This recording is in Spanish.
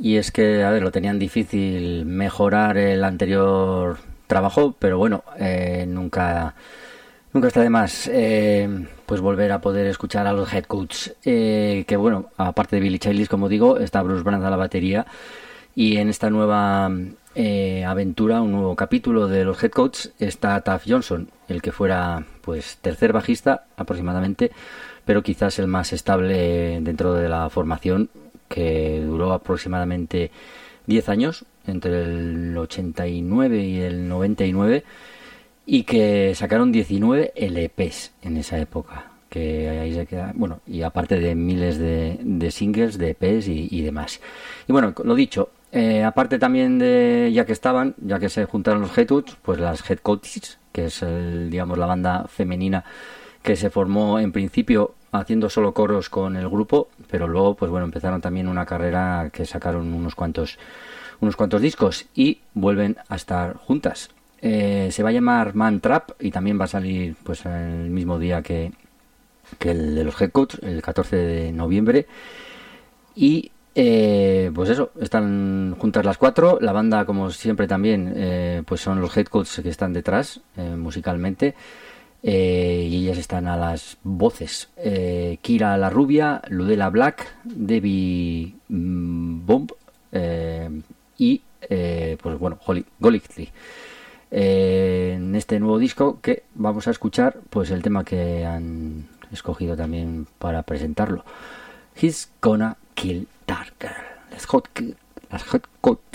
y es que, a ver, lo tenían difícil mejorar el anterior trabajo, pero bueno, nunca está de más pues volver a poder escuchar a los Headcoats, que bueno, aparte de Billy Childish, como digo, está Bruce Brand a la batería, y en esta nueva aventura, un nuevo capítulo de los Headcoats, está Taff Johnson, el que fuera pues tercer bajista aproximadamente, pero quizás el más estable dentro de la formación, que duró aproximadamente 10 años, entre el 89 y el 99, y que sacaron 19 LPs en esa época, que ahí se queda, bueno, y aparte de miles de singles, de EPs y demás. Y bueno, lo dicho, aparte también de, ya que se juntaron los Headcoats, pues las Headcoats, que es digamos la banda femenina que se formó en principio haciendo solo coros con el grupo, pero luego pues bueno, empezaron también una carrera que sacaron unos cuantos discos y vuelven a estar juntas. Se va a llamar Man Trap y también va a salir pues el mismo día que el de los Headcoats, el 14 de noviembre. Y pues eso, están juntas las cuatro. La banda, como siempre también, pues son los Headcoats que están detrás musicalmente. Y ellas están a las voces: Kira la rubia, Ludella Black, Debbie Bomb y pues bueno, Holly Golightly. En este nuevo disco que vamos a escuchar, pues el tema que han escogido también para presentarlo, He's Gonna Kill That Girl, las Hot